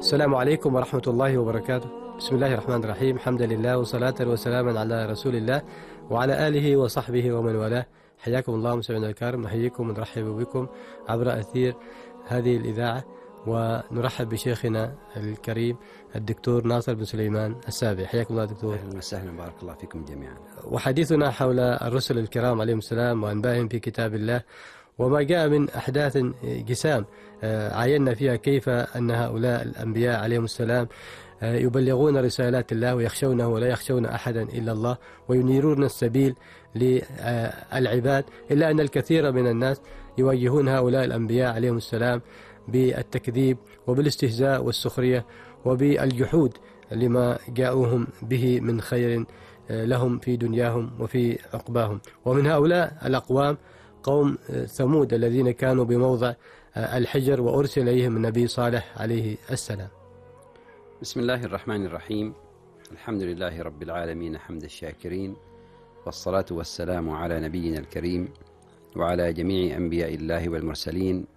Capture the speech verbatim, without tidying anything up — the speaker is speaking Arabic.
السلام عليكم ورحمة الله وبركاته. بسم الله الرحمن الرحيم. الحمد لله وصلاة وسلاما على رسول الله وعلى آله وصحبه ومن والاه. حياكم الله مستمعينا الكرام، نحييكم ونرحب بكم عبر أثير هذه الإذاعة، ونرحب بشيخنا الكريم الدكتور ناصر بن سليمان السابع. حياكم الله دكتور. أهلا وسهلا، بارك الله فيكم جميعا. وحديثنا حول الرسل الكرام عليهم السلام وأنبائهم في كتاب الله، وما جاء من أحداث جسام عاينا فيها كيف أن هؤلاء الأنبياء عليهم السلام يبلغون رسالات الله ويخشونه ولا يخشون أحدا إلا الله، وينيرون السبيل للعباد، إلا أن الكثير من الناس يواجهون هؤلاء الأنبياء عليهم السلام بالتكذيب وبالاستهزاء والسخرية وبالجحود لما جاءوهم به من خير لهم في دنياهم وفي عقباهم. ومن هؤلاء الأقوام قوم ثمود الذين كانوا بموضع الحجر، وأرسل إليهم النبي صالح عليه السلام. بسم الله الرحمن الرحيم. الحمد لله رب العالمين حمد الشاكرين، والصلاة والسلام على نبينا الكريم وعلى جميع أنبياء الله والمرسلين